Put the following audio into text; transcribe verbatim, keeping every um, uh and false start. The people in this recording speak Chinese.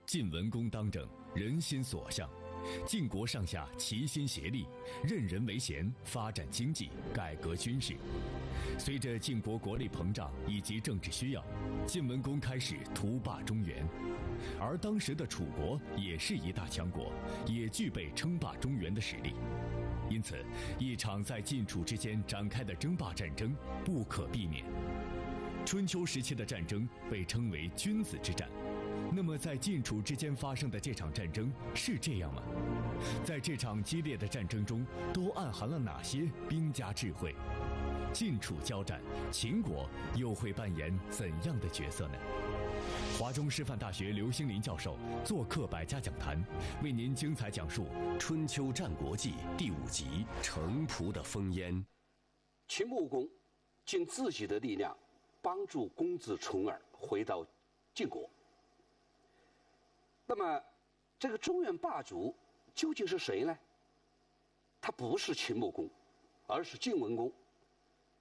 晋文公当政，人心所向，晋国上下齐心协力，任人唯贤，发展经济，改革军事。随着晋国国力膨胀以及政治需要，晋文公开始图霸中原。而当时的楚国也是一大强国，也具备称霸中原的实力。因此，一场在晋楚之间展开的争霸战争不可避免。春秋时期的战争被称为君子之战。那么在晋楚之间发生的这场战争是这样吗？在这场激烈的战争中都暗含了哪些兵家智慧？晋楚交战，秦国又会扮演怎样的角色呢？华中师范大学刘兴林教授做客百家讲坛，为您精彩讲述《春秋战国纪》第五集《城濮的烽烟》。 秦穆公尽自己的力量帮助公子重耳回到晋国。那么这个中原霸主究竟是谁呢？他不是秦穆公，而是晋文公。